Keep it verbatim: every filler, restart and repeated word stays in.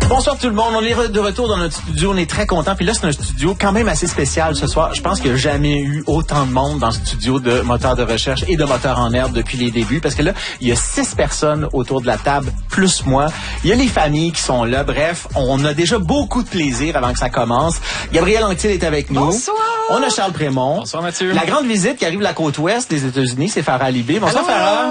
Bonsoir tout le monde, on est de retour dans notre studio, on est très contents. Puis là, c'est un studio quand même assez spécial ce soir. Je pense qu'il n'y a jamais eu autant de monde dans le studio de moteurs de recherche et de moteurs en herbe depuis les débuts. Parce que là, il y a six personnes autour de la table, plus moi. Il y a les familles qui sont là. Bref, on a déjà beaucoup de plaisir avant que ça commence. Gabriel Anctil est avec nous. Bonsoir. On a Charles Prémont. Bonsoir Mathieu. La grande visite qui arrive de la côte ouest des États-Unis, c'est Farah Alibé. Bonsoir Allô. Farah.